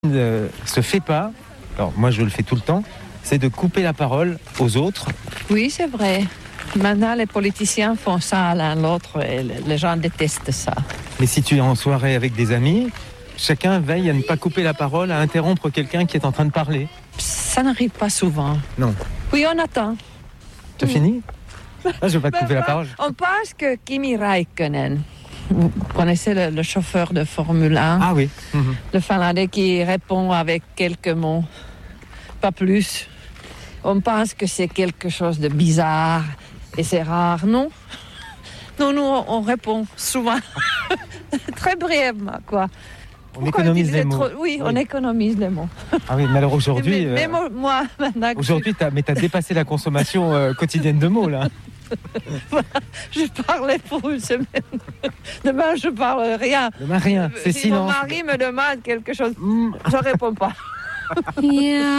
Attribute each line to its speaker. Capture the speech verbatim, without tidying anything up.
Speaker 1: ne se fait pas, alors moi je le fais tout le temps, c'est de couper la parole aux autres.
Speaker 2: Oui, c'est vrai. Maintenant, les politiciens font ça à l'un l'autre et les gens détestent ça.
Speaker 1: Mais si tu es en soirée avec des amis, chacun veille à ne pas couper la parole, à interrompre quelqu'un qui est en train de parler.
Speaker 2: Ça n'arrive pas souvent.
Speaker 1: Non.
Speaker 2: Oui, on attend.
Speaker 1: Tu as fini ? Ah, je ne vais pas te couper la parole.
Speaker 2: On pense que Kimi Räikkönen, vous connaissez le, le chauffeur de Formule un,
Speaker 1: Ah oui. Mhm.
Speaker 2: le Finlandais qui répond avec quelques mots, pas plus. On pense que c'est quelque chose de bizarre et c'est rare, non ? Non, nous, on, on répond souvent, très brièvement, quoi.
Speaker 1: On économise les mots.
Speaker 2: Trop... Oui, oui, on économise les mots.
Speaker 1: Ah oui, mais alors aujourd'hui...
Speaker 2: Mais, mais
Speaker 1: euh...
Speaker 2: moi, maintenant...
Speaker 1: Aujourd'hui, tu as dépassé la consommation euh, quotidienne de mots, là.
Speaker 2: Je parlais pour une semaine. Demain, je parle rien.
Speaker 1: Demain, rien. C'est
Speaker 2: si
Speaker 1: silence.
Speaker 2: Mon mari me demande quelque chose, mm. je réponds pas.
Speaker 3: Yeah.